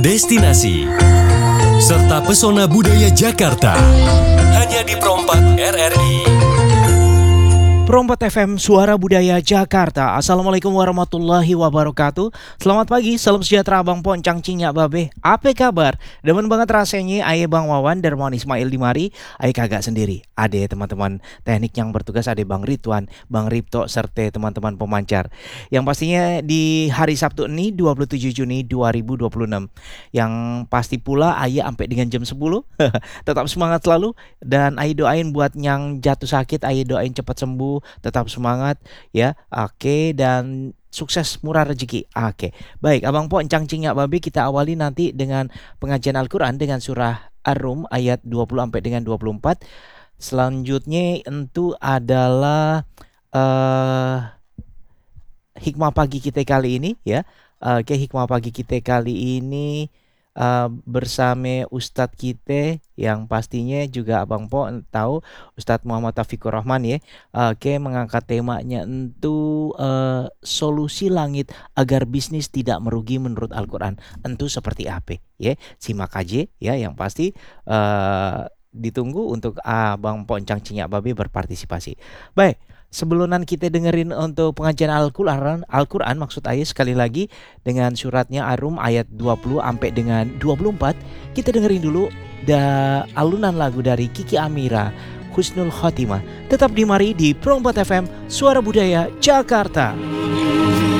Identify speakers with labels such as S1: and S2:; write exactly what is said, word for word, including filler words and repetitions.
S1: destinasi, serta pesona budaya Jakarta. Hanya di Perompak R R I.
S2: Perompak F M, Suara Budaya Jakarta. Assalamualaikum warahmatullahi wabarakatuh. Selamat pagi, salam sejahtera Bang Poncang Cinyak Babe. Apa kabar? Demen banget rasanya aye Bang Wawan Darmawan Ismail di mari. Aye kagak sendiri. Ade teman-teman teknik yang bertugas, ade Bang Ridwan, Bang Ripto, serta teman-teman pemancar. Yang pastinya di hari Sabtu ini dua puluh tujuh Juni dua ribu dua puluh enam. Yang pasti pula aye sampai dengan jam sepuluh. Tetap semangat selalu. Dan aye doain buat yang jatuh sakit, aye doain cepat sembuh. Tetap semangat ya. Oke, dan sukses murah rezeki. Oke. Baik, Abang Po Encang Cinyak Babe, kita awali nanti dengan pengajian Al-Qur'an dengan surah Ar-Rum ayat dua puluh sampai dengan dua puluh empat. Selanjutnya itu adalah uh, hikmah pagi kita kali ini ya. Oke, hikmah pagi kita kali ini Uh, bersama Ustadz kita yang pastinya juga Abang Po tahu, Ustadz Muhammad Taufikur Rahman ya. Uh, Oke, mengangkat temanya itu uh, solusi langit agar bisnis tidak merugi menurut Al-Quran. Tentu seperti apa ya? Simak aja ya, yang pasti uh, ditunggu untuk Abang Po Encang Cinyak Babe berpartisipasi. Baik. Sebelumnya kita dengerin untuk pengajian Al-Quran, Al-Quran maksud ayat sekali lagi dengan suratnya Ar-Rum ayat dua puluh sampai dengan dua puluh empat. Kita dengerin dulu da alunan lagu dari Kiki Amira, Husnul Khotimah. Tetap di mari di Perompak F M, Suara Budaya Jakarta.